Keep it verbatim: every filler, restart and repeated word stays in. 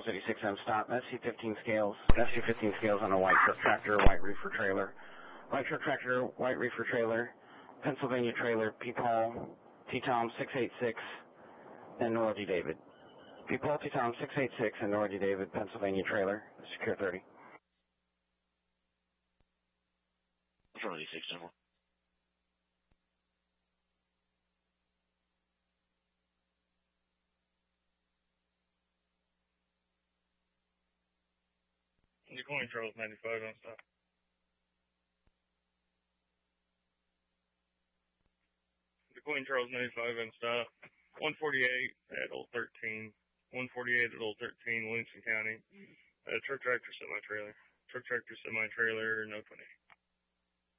Charles eighty-six M stop, S C fifteen scales, S C fifteen scales on a white truck tractor, white reefer trailer, white truck tractor, white reefer trailer, Pennsylvania trailer, P-Paul, T-Tom six eight six, and Nordy David. P-Paul, T-Tom six eight six, and Nordy David, Pennsylvania trailer, secure thirty. Charlie eighty-six, number. Decline Charles ninety-five on stop. Decline Charles ninety-five on stop. one forty-eight at Old thirteen. one forty-eight at Old thirteen, Williamson County. Uh, truck tractor semi-trailer. Truck tractor semi-trailer, no twenty.